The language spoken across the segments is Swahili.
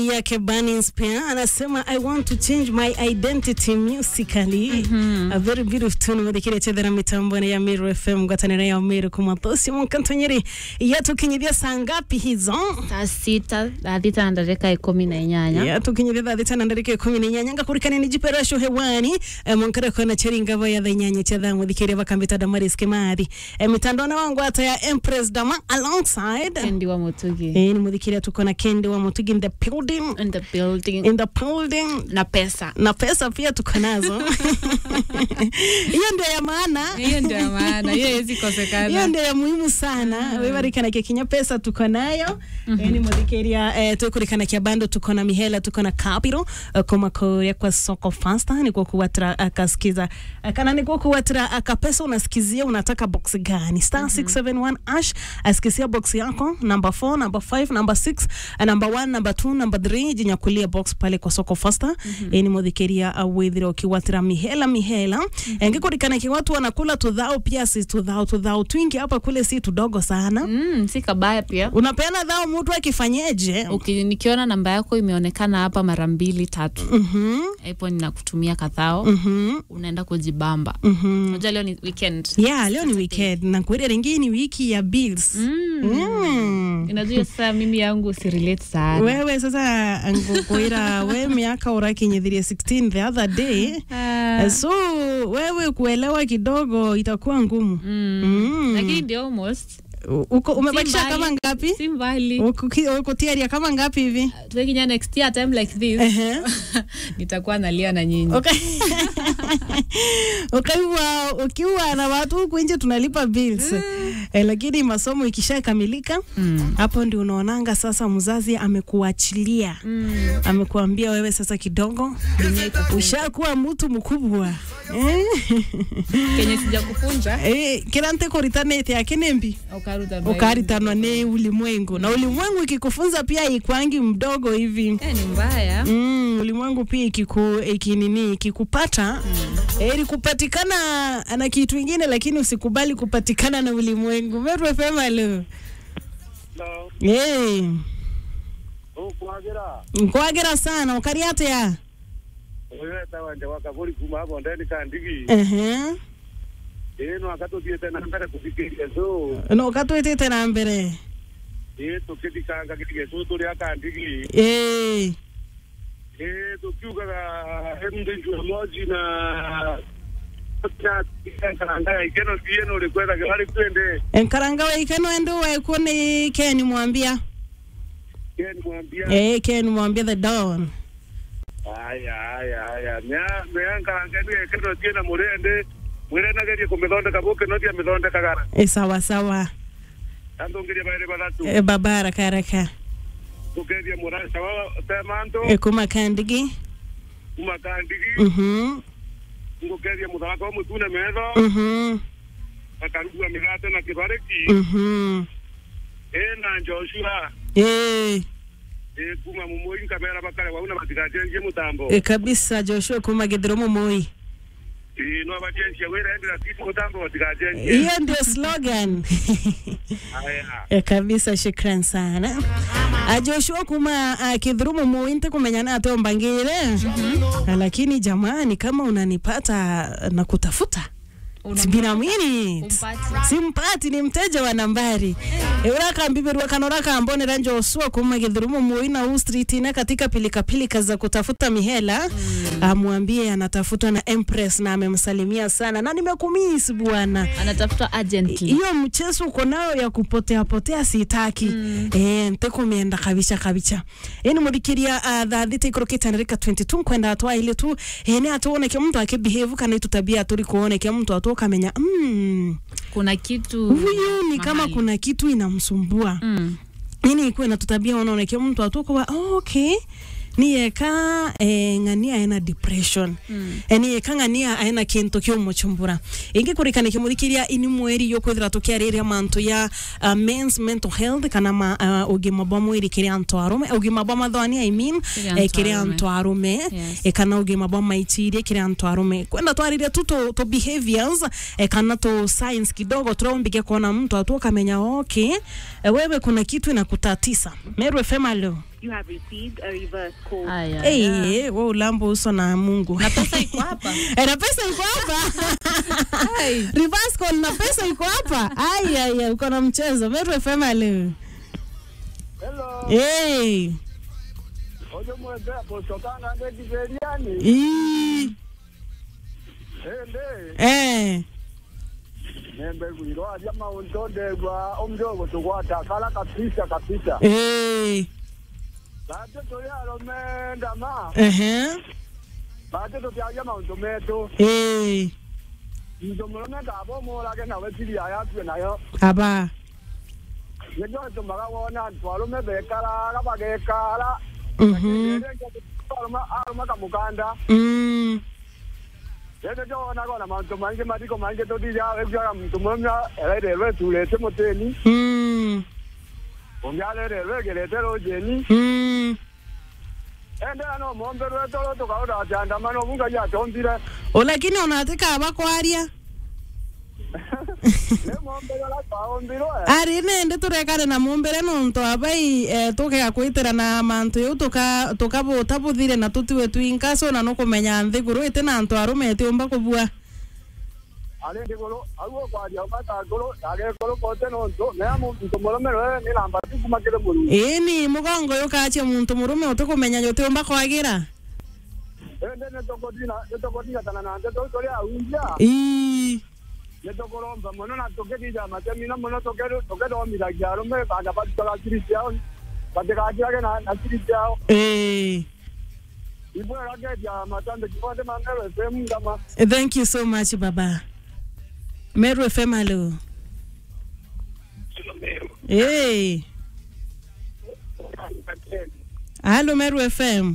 yake Bunny Spear anasema I want to change my identity musically. A very beautiful tune with kile chedera mitambo ya Miru FM gwatanira ya Miru kumatosi mukantonyeri yetu kinyithia saa ngapi hizo? Saa 6 ndareka 18. Yetu kinyithia ndareka 18 ngakurikana ni jiperasho hewani munkara kona cheringa vya nyanya chedha muthikire bakambita Damaris Kimathi mitandona wangu hata ya Empress Dama alongside Kendi wa Mutugi. Ni muthikire tuko na Kendi wa Mutugi in the building. In the building. Na pesa pia tuko nazo. Hiyo ndio ya maana. Hiyo hizi kosekana. Hiyo ndio ya muhimu sana. Wewe kana kinya pesa tuko nayo. Ni mudhikiria tukurikana kia bando tuko na mihela tuko na capital kama kwa soko faster ni kwa kuwatra akasikiza kana ni kwa kuwatra akapesa unasikizia unataka box gani star 671 ash asikizia box yako number 4 number 5 number 6 number 1 number 2 number 3 jinyakulia box pale kwa soko faster ni mudhikiria withiro kiwatra mihela ngikurikana ki watu wanakula tudhao pia si tudhao twingi hapa kule si tudogo sana si kabaya pia unapeana dhao mtu akifanyeje nikiona namba yako imeonekana hapa mara 2-3 hapo ninakutumia kadhao unaenda kujibamba unajua leo ni weekend leo ni weekend na kweli ringini wiki ya bills inajua sasa mimi yangu si relate sana wewe sasa angokoira wewe miaka uraki nyedhiria 16 the other day so wewe kuelewa kidogo itakuwa ngumu lakini ndio almost umebakisha kama ngapi? Si mbali. Uko tiari kama ngapi hivi? Tukinya next year time like this. Nitakuwa nalia na nyinyi. Okay. Ukiwa na watu huku nje tunalipa bills. Lakini masomo ikishakamilika, hapo ndio unaonanga sasa mzazi amekuachilia. Amekuambia wewe sasa kidogo ushakuwa mtu mkubwa. Kenye sijakufunza. Kila nteko ritanete akinembi. Ukaritanwa ne ulimwengu na ulimwengu ikikufunza pia ikwangi mdogo hivi ni mbaya ulimwengu pia ikikupata kupatikana na kitu kingine lakini usikubali kupatikana na ulimwengu Meru FM leo Nkwagera sana ukariate ya wewe tawande wakavuli kuma hapo ndani kandiki no akatotete na mbere kufikiria no akatotete na mbere tukikanga kitige tuli akandiki tukiuka hemde moji na karanga ikeno tieno likwenda gari twende karanga we ikeno endo we kuni Ken mwambia Ken mwambia the dawn aya nya karanga ni ikeno tiena murende Mwirena gari kumethondeka boke noti amethondeka gara. Sawa. Andongeria baire badatu. Babara karaka. Tukeria murasa wa temanto. Kuma kandigi. Ngokeria mudhaka wa mutuna mezo. Akaruga migate na kibareki. Na Joshua. Kuma mumoi kamera bakale wauna matikaje mutambo. Kabisa Joshua kuma gedro mumoi. No abajenzi wewe ndio kitu mutambo watikajenzi. Hiyo ndio slogan. Kabisa shukran sana. Joshua kuma kidhurumu muinte kumenyana ato mbangire. Lakini jamani kama unanipata na kutafuta Sibinamini simpati ni mteja wa nambari uraka mbiberwa kanoraka ambone ranjo osua kuma gidhurumu muina street ina katika pilika za kutafuta mihela amwambie anatafuta na Empress na amemsalimia sana na nimekumisi bwana anatafuta urgently hiyo mchezo uko nayo ya kupotea sitaki nteko mienda kabisa mudhikiria dhadhite kroketa nrika 22 kwenda atwa ile tu atuone kama mtu akibehave kana tabia turi kuone kama mtu kamenya kuna kitu huyu ni kama kuna kitu inamsumbua nini iko inatutabia unaonekea mtu atoko wa okay niyeka ngania ena depression niyeka ngania ena kintu kyo muchumbura ingi kurikana kimuthikiria ini mweri yokwithira tukiarira mantu ya men's mental health kana ugima bwa mwiri kiri antu arume ugima bwa mathwani I mean kiri antu arume kana ugima bwa maitiri kiri antu arume kwenda twarire tu to behaviors kana to science kidogo turombike kuona mtu atoka menya okay wewe kuna kitu inakutatisa Meru FM leo You have received a reverse call. Wewe ulambo uso na Mungu. Na pesa iko hapa. Na pesa iko hapa. Reverse call na pesa iko hapa. Ai uko na mchezo. Meru FM leo. Hello. Hey. Ojo mwende posokanga ngeti veriani. Nembe kuiro aja mauntonde gwa omjogo tukwata kala kabisa. Baada to yalo menda ma. Baada to ya mauntometo. Ndo mlona ngabo mola ke nawe tiri aya tu nayo. Aba. Yejo to magawona twalo mebe kala kabage kala. Arma kamukanda. Yete jo na gona manto mange matiko mange to dia ya mtu mmoja ele tulete moteni. Ongale ele geletero jeni. Ende ano mombe retoro to kauda janda mano bunga ya tombira. Lakini unataka abakwaria. Ne mombe la paombiro. Ari nende turekare na mombere nonto abai toke akwitira na manto yo toka buthire na tutiwe twinkaso na no kumenya nthiguru ite na anto arumete umba kubua. Ale ndigoro awo kwaria mata goro age goro kote nonto ne amu ntomoromero ni namba tukumakire muru. Ni mugongo yo kache muntu murume utukumenya yote umba kwagira. Ende ne tokodina tanana ande to tori aunja. Netokoromba mono na tokedija matemina mono tokedo milagaro me baga patala kirisiao patekaje na kirisiao ibo rage ya matande kipote mangalo FM ngama. Thank you so much baba. Meru FM hello. Hello Meru FM.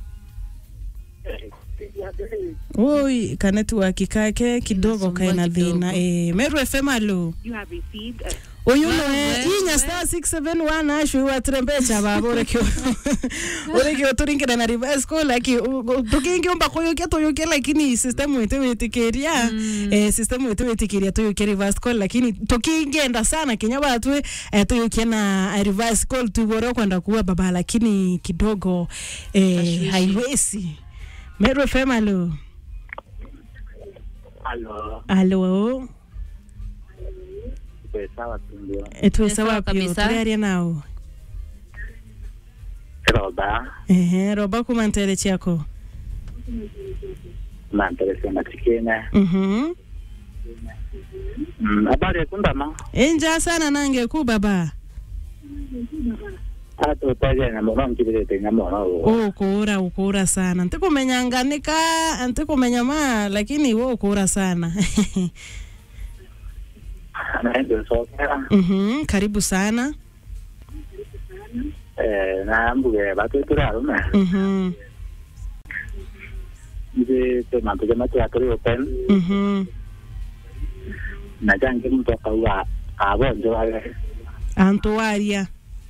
Oi, network kake kidogo kaina dhina. Meru FM hello. You have received a inya star 671 ashu watrembecha baba orekyo turingire na reverse call like tukingi umba koyoke toyoke lakini system yetu itikeria system yetu itikeria toyoke reverse call lakini tukingienda sana kinyaba tu toyoke na reverse call tubora kwenda kuwa baba lakini kidogo haiwezi. Meru FM hello. Hello. Sawa tundio. Sawa pio tayari nao. Roba. Roba kumantere chako. Mantere sema chikena. Habari kundama. Enja sana nange ku baba. Ato taje na mwana mkibete na mwana. Ukura sana. Ntikumenya nganika, ntikumenya ma lakini wewe ukura sana. Karibu sana. Na mbuge batu turaro na. Nje tema kujamati akori open. Na jange mtu akawa abonjo wale. Antoaria.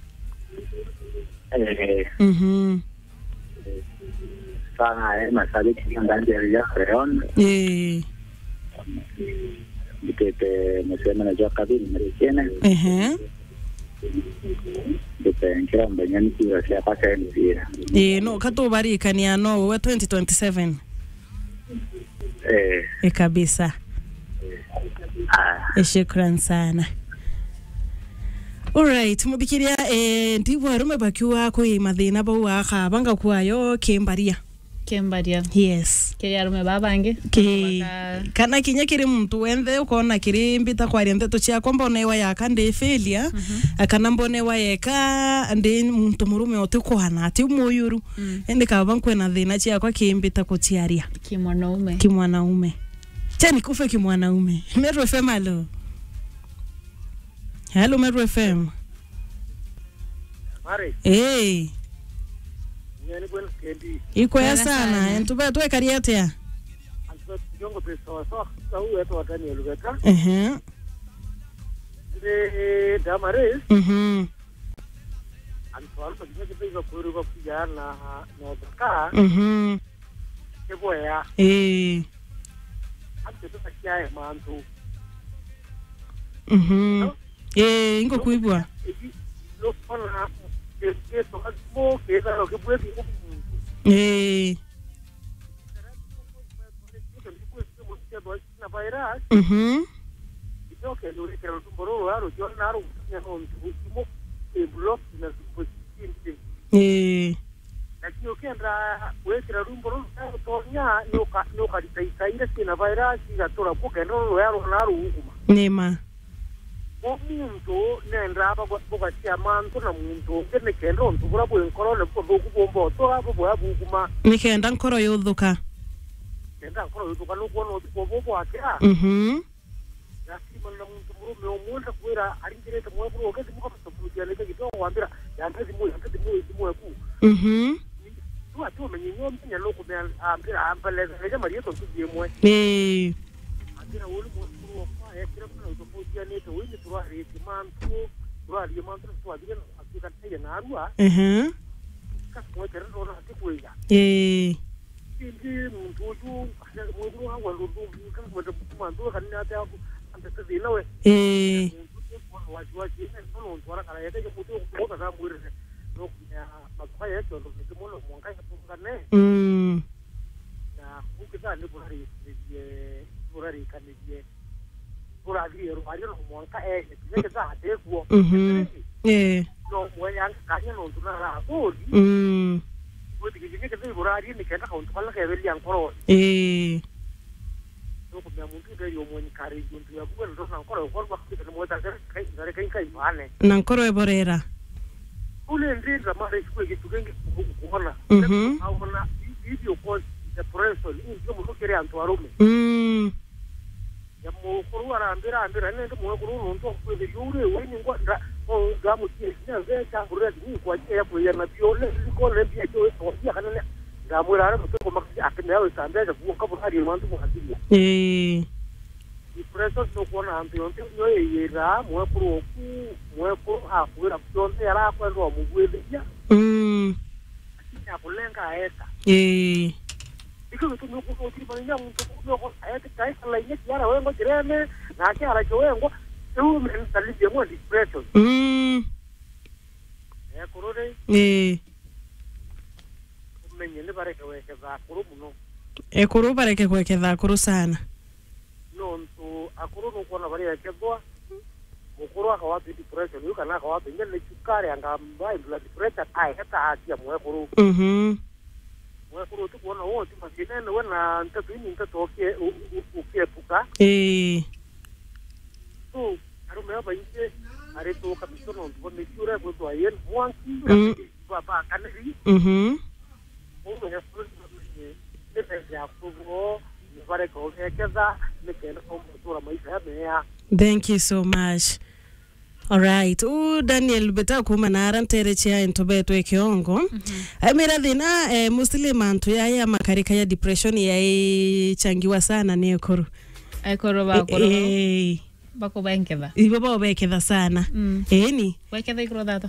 Sana masali kingande ya creon. Dite mesema na joka bili mrekene. Dite nkira mbanyani kiwa sia paka mpira. No kato barika ni ano we 2027. Kabisa. Shukran sana. Alright, mubikiria ndibo arume bakiwa ko imathina bawa khabanga kwayo Kembaria. Yes. Kiri arume babange. Kana kinya kiri muntu wenthe ukona kiri mbita kwa rente to cia kwamba onewa yakande failure akana mbonewa yeka ndi muntu murume ote kuhana ati umuyuru ende kaba kwena thina cia kwa kimbita kutiaria kimwanaume chani kufe kimwanaume. Meru FM hello. Hello Meru FM. Mari. Nyani bwana kendi. Iko ya sana. Ntuba tuwe kariate ya. Antuba yongo pesa sa uwe to watani elubeka. Damare. Antuba alfa kwenye pesa kuru kwa kujana na obaka. Kebo ya. Antuba sasa kia maantu. Ingo kuibwa. Lo fona que tomamos que es lo que puede que lo que lo tumbó raro yo naro ya no último el blog na posición aquí o que anda puede crear un bolo tonya no caída que na vaira y la tora porque no lo era naro uma nema o mundo nendra ba boka chamanto na mundo que ne que ndo bura bo nkoro le ko bombo to abo bo abu kuma ni que andan koro yo duka nda koro yo duka no ko bo akira Yaki mana muntu murume omuntu kwera aringire te mwe bro kati muka pasapuja leke kito wambira yantazi mwe ku tu atu menyo menya loko be ambira ambale leke mariye to tuje mwe akira wolu mwe kwa yakira kuna utopuja ne to wini turwa reti mantu to adire akika tege na arua kasmwe terendo na tikuya ndi muntu uju mwe hawa ndu kan mwe mantu kan na ta nankoro eborera ule ndinga mara isiku gitugenge kuona aona video call the preso ndio mukere antu arume ya mukuru arambira nende mukuru ndo kwebe yure weni ngwa ngamu kile nze ngure ni kwa ya kuya na biole ko le bia jo so ya kana ngamura ara mutoko makati akenda sambeza kuka bari mantu muhasilia preso no kuona ambio ndio yera mwekuru hakuira kutonde yara kwa ndo mugwelea akulenga aeka iko tu no kuti banya muntu ko aeka kai sala yeti yara wengo jireme na kyara jo wengo tu men talije mo di preso kurore menye ne bareke weke za kuru muno kuru bareke weke za kuru sana nonto akuru no kona bari yakegwa mukuru akawapi depression yuka na akawapi ngene chukare angamba ibla depression hata atia mwekuru mwekuru tu kuona wote masinene wana ntatini ntatoke ukiepuka tu arume hapa nje areto kabisa no mbone sura kwa to ayen mwanki baba kaneri ya furu ni ya furu Thank you so much. All right. Daniel beta kuma na arantere chia intobeto ekiongo. Mira dhina muslim antu ya makarika ya depression ya changiwa sana ni ekoro. Ekoro bako bankeba. Ibo ba bekeda sana. Ni. Wakeda ikoro data.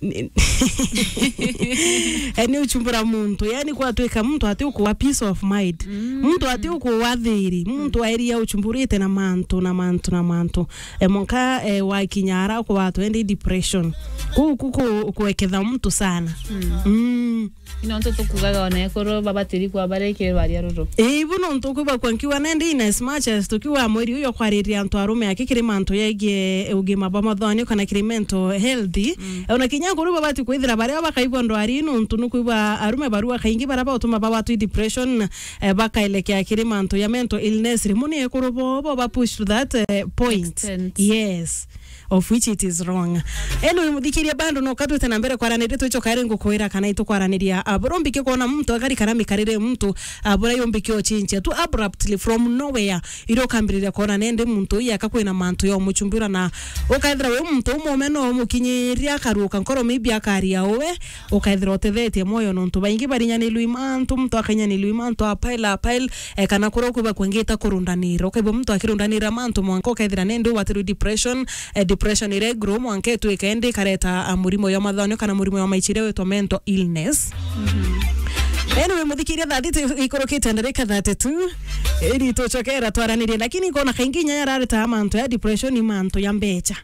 Eni uchumbura muntu yani kwa tuika muntu ati uko peace of mind muntu ati uko wathiri muntu airia uchumburite na mantu monka wa kinyara kwa watu endi depression kuko kuwekeza mtu sana inonto tukugaga wana ekoro babatiri kwa bareke bari aruro buno ntukuba kwankiwa nende in as much as tukiwa mwiri uyo kwariria antu arume akikiri mantu yege ugima bamathoni kana kirimento healthy ona kinyako ruba bati kwithira bari bakaibwa ndo ari nuntu nukuiba arume barua kaingi baraba utuma babatu depression bakaelekea kirimantu ya mental illness rimuni ekoro bo push to that point yes of which it is wrong. Eno mudikiria bando no katu tena mbere kwa ranire tucho karengo koira kana ito kwa raniria aburombike kuona mtu akari karami karire mtu abura yombike ochinche tu abruptly from nowhere iro kambirira kuona nende mtu yakakwena mantu yo muchumbura na okaithira we mtu momeno mukinyiria karuka nkoro maybe akaria owe okaithira otethete moyo no ntu baingi barinya ni luimantu mtu akanya ni luimantu apaila kana kuro kuba kwengeta kurundanira okaibo mtu akirundanira mantu mwanko okaithira nende watiru depression ire grow mwanke tu ikaende kareta murimo ya mathonyo kana murimo ya maichire wetu mental illness Anyway, muthikiria thathiti ikorokete ndarika 32 eri tuchokera twaranirie lakini kona kainginya yarareta mantu ya depression mantu ya mbecha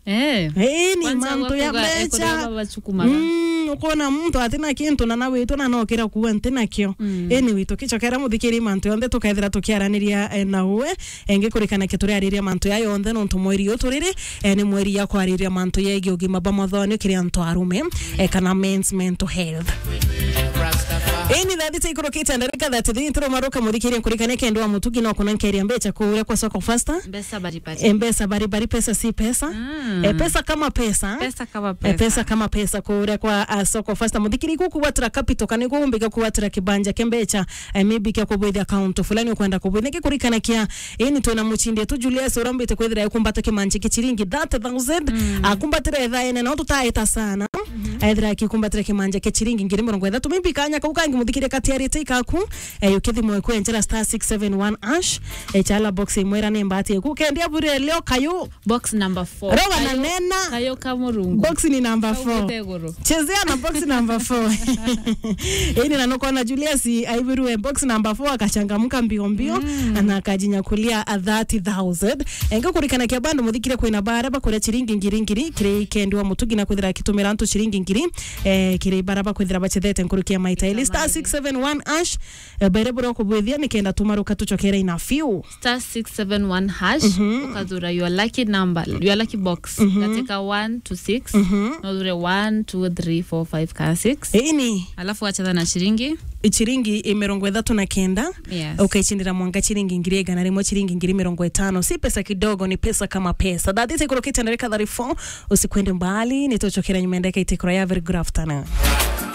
Ni mantu ya becha. Ukona mtu atina kintu na nawe itu na nokira kuwa ntina kyo. Anyway tukichokera muthikiri mantu yonde tukaithira tukiaraniria na uwe engikurikana kituri ariria mantu ya yonde no ntumweri uturiri ni mweri ya kwariria mantu yegi ugima bamothoni kiri antu arume kana men's mental health. Eni that is ikurokita ndarika that the intro maroka muthikiri kurikana kendo wa mutugi no kuna nkeria mbecha kuria kwa soko faster. Mbesa bari pesa si pesa. Pesa kama pesa. Pesa kama pesa kuria kwa soko faster muthikiri kukuwatira capital kana kuumbika kuwatira kibanja kembecha maybe kya kubwithia account fulani kwenda kubwithia kurikana kia eni tuna muchinde tu Julius urambite kwithira kumbata kimanchi kichiringi 30,000 akumbatira etha ene no tutaita sana aithira kikumbatira kimanja kichiringi ngiri 30 maybe kanya kaukangi muthikire katiarite ikaku yukithi mwe kwenjera *671# chala box imwera nembati kukendia bure leo kayo box number 4 roba na nena kayo kamurungu box ni number 4 chezea na box number 4 eni nanokona Julius aibiruwe box number 4 akachangamka mbio na akajinyakulia 30,000 enga kurikana kia bando muthikire kwina baraba kure chiringi ngiri kire kendi wa mutugi na kuthira kitumira antu chiringi ngiri kire baraba kuthira bachethete nkurukia maita ili *671# berebro kubwithia nikenda tumaruka tuchokera ina few *671# ukadhura your lucky number your lucky box katika 1 to 6 nodure 1 2 3 4 5 ka 6 ini alafu acheza na shiringi mirongo 39 ukaichindira mwanga chiringi ngiri igana rimwe chiringi ngiri 50 si pesa kidogo ni pesa kama pesa that is ikurokita ndarika 34 usikwende mbali nitochokera nyuma ndeka itikura ya very good afternoon.